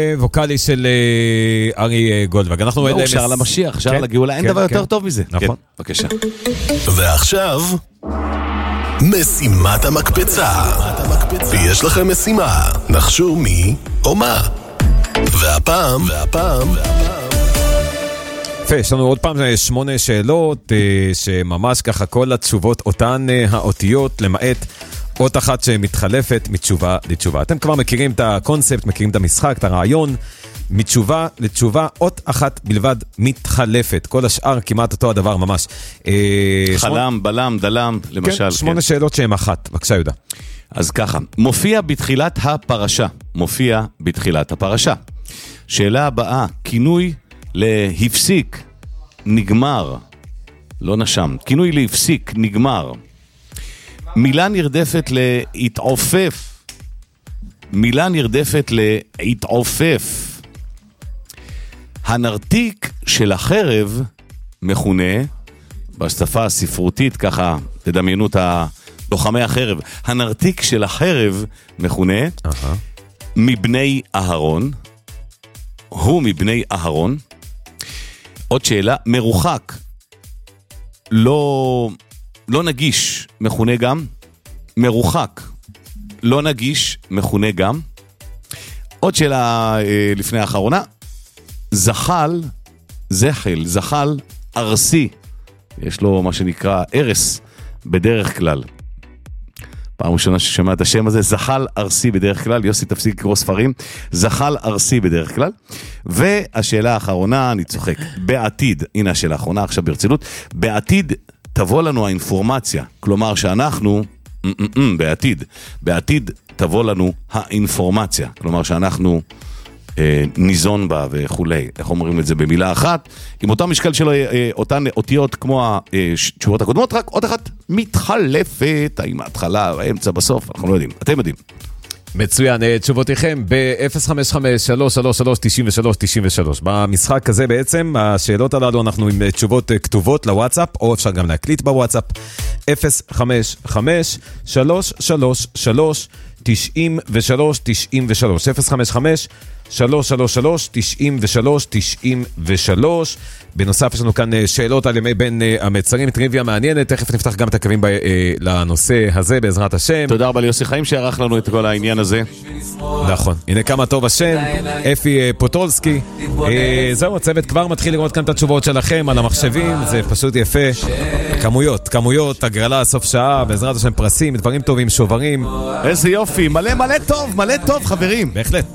ווקלי של ארי גולדברג. אנחנו הוא שר למשיח, שר לגאולה, אין דבר יותר טוב מזה. נכון. בבקשה. ועכשיו, משימת המקפצה. ויש לכם משימה, נחשו מי או מה. והפעם, יש לנו עוד פעם 8 שאלות, שממש ככה כל התשובות אותן האותיות, למעט אות אחת שמתחלפת מתשובה לתשובה. אתם כבר מכירים את הקונספט, מכירים את המשחק, את הרעיון, מתשובה לתשובה, אות אחת בלבד מתחלפת. כל השאר כמעט אותו הדבר ממש. חלם, בלם, דלם, למשל. כן, 8 שאלות שהן אחת. בבקשה יהודה. אז ככה, מופיע בתחילת הפרשה. שאלה הבאה, כינוי להפסיק, נגמר, לא נשם, כינוי להפסיק, נגמר. מילה נרדפת להתעופף. הנרתיק של החרב מכונה, בשפה הספרותית, ככה תדמיינו את לוחמי החרב, הנרתיק של החרב מכונה מבני אהרון, הוא מבני אהרון. עוד שאלה, מרוחק, לא נגיש, מכונה גם. מרוחק, לא נגיש, מכונה גם. עוד שאלה לפני האחרונה, זחל ארסי, יש לו מה שנקרא ארס בדרך כלל. פעם ראשונה ששמע את השם הזה, זחל ארסי בדרך כלל, יוסי תפסיק לקרוא ספרים, זחל ארסי בדרך כלל. והשאלה האחרונה, אני צוחק, בעתיד, הנה השאלה האחרונה, עכשיו ברצינות, בעתיד תבוא לנו האינפורמציה, כלומר שאנחנו, בעתיד תבוא לנו האינפורמציה, כלומר שאנחנו ניזון בה וכולי, איך אומרים את זה במילה אחת, עם אותה משקל שלו, אותן אותיות כמו התשובות הקודמות, רק עוד אחת מתחלפת, האם ההתחלה, האמצע, בסוף, אנחנו לא יודעים, אתם יודעים. מצוין, תשובותיכם ב-055-333-93-93. במשחק הזה בעצם, השאלות הללו אנחנו עם תשובות כתובות לוואטסאפ, או אפשר גם להקליט בוואטסאפ, 055-333-93-93, 055-333-93-93. בנוסף יש לנו כאן שאלות על ימי בין המצרים, טריוויה מעניינת, תכף נפתח גם את הקווים לנושא הזה בעזרת השם. תודה רבה ליוסי חיים שערך לנו את כל העניין הזה. נכון, הנה כמה טוב השם, אפי פוטולסקי. זהו, הצוות כבר מתחיל לראות כאן את התשובות שלכם על המחשבים, זה פשוט יפה. כמויות, הגרלה, סוף שעה, בעזרת השם פרסים, דברים טובים, שוברים. איזה יופי, מלא טוב חברים. בהחלט.